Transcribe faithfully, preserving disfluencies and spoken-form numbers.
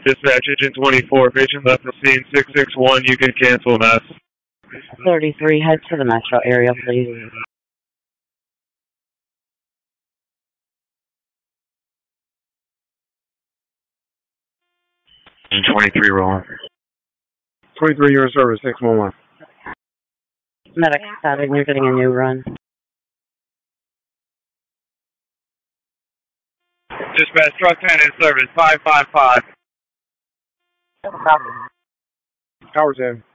Dispatch Agent twenty-four, patient left the scene six six one, you can cancel mass. thirty-three, head to the metro area, please. twenty-three, rolling. twenty-three, you're in service, six one one. Medic seven, you're getting a new run. Dispatch truck ten in service, five five five. Howard ten.